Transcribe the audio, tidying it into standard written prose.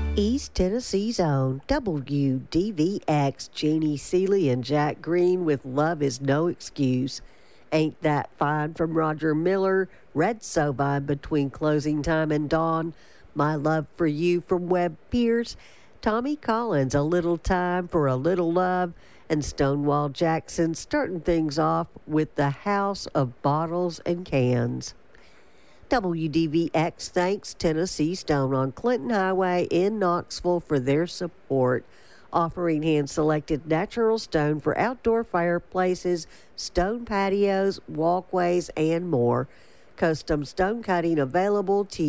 East Tennessee's own WDVX, Jeannie Seeley and Jack Green with Love Is No Excuse. Ain't That Fine from Roger Miller, Red Sovine between closing time and dawn, My Love for You from Webb Pierce, Tommy Collins, A Little Time for a Little Love, and Stonewall Jackson starting things off with The House of Bottles and Cans. WDVX thanks Tennessee Stone on Clinton Highway in Knoxville for their support, offering hand-selected natural stone for outdoor fireplaces, stone patios, walkways, and more. Custom stone cutting available to